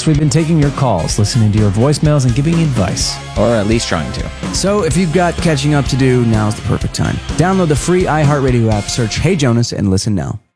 past, we've been taking your calls, listening to your voicemails, and giving you advice. Or at least trying to. So if you've got catching up to do, now's the perfect time. Download the free iHeartRadio app, search Hey Jonas, and listen now.